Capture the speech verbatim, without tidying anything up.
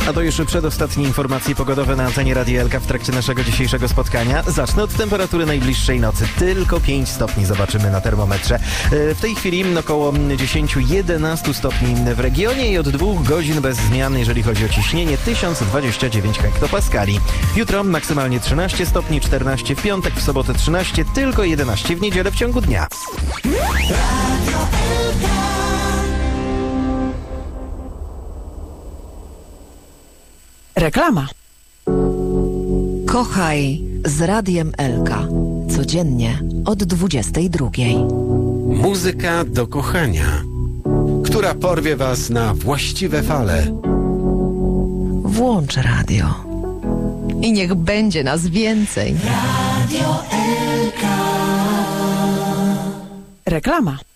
A to już przedostatnie informacje pogodowe na antenie Radia Elka w trakcie naszego dzisiejszego spotkania. Zacznę od temperatury najbliższej nocy. Tylko pięć stopni zobaczymy na termometrze. W tej chwili około dziesięć do jedenastu stopni w regionie i od dwóch godzin bez zmian, jeżeli chodzi o ciśnienie, tysiąc dwadzieścia dziewięć hektopaskali. Jutro maksymalnie trzynaście stopni, czternaście w piątek, w sobotę trzynaście, tylko jedenaście w niedzielę w ciągu dnia. Reklama. Kochaj z Radiem Elka. Codziennie od dwudziestej drugiej. Muzyka do kochania, która porwie was na właściwe fale. Włącz radio. I niech będzie nas więcej. Reklama.